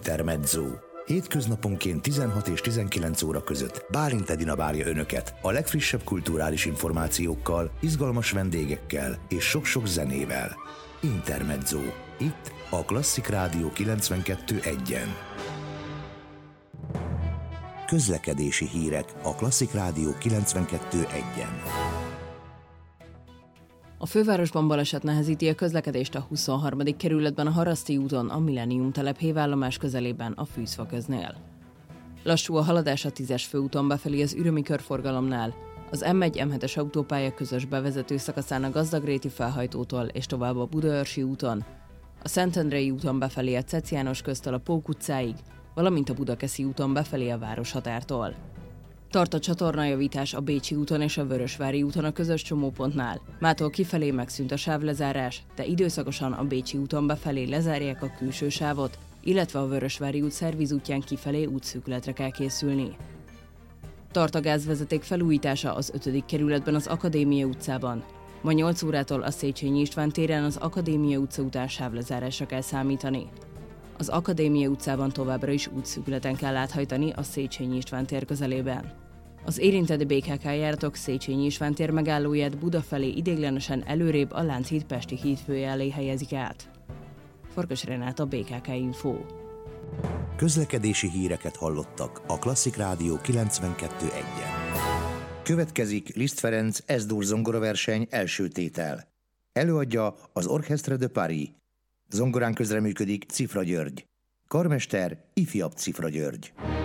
Intermezzo. Hétköznaponként 16 és 19 óra között Bálint Edina várja Önöket a legfrissebb kulturális információkkal, izgalmas vendégekkel és sok-sok zenével. Intermezzo. Itt a Klasszik Rádió 92.1-en. Közlekedési hírek a Klasszik Rádió 92.1-en. A fővárosban baleset nehezíti a közlekedést a 23. kerületben a Haraszti úton, a Millennium telep hévállomás közelében a Fűzfaköznél. Lassú a haladás a 10-es főúton befelé az ürömi körforgalomnál, az M1-M7-es autópálya közös bevezető szakaszán a Gazdagréti felhajtótól és tovább a Budaörsi úton, a Szentendrei úton befelé a Cec János köztől a Pók utcáig, valamint a Budakeszi úton befelé a városhatártól. Tart a csatornajavítás a Bécsi úton és a Vörösvári úton a közös csomópontnál. Mától kifelé megszűnt a sávlezárás, de időszakosan a Bécsi úton befelé lezárják a külső sávot, illetve a Vörösvári út szervizútján kifelé útszűkületre kell készülni. Tart a gázvezeték felújítása az 5. kerületben az Akadémia utcában. Ma 8 órától a Széchenyi István téren az Akadémia utca után sávlezárásra kell számítani. Az Akadémia utcában továbbra is útszűkületen kell áthajtani a Széchenyi István tér közelében. Az érintett BKK járatok Széchenyi István tér megállóját Buda felé ideiglenesen előrébb a Lánchíd Pesti hídfője elé helyezik át. Farkas Renáta, BKK Info. Közlekedési híreket hallottak a Klasszik Rádió 92.1-en. Következik Liszt Ferenc S-dur zongoraverseny első tétel. Előadja az Orchestre de Paris. Zongorán közreműködik Cifra György. Karmester ifjabb Cifra György.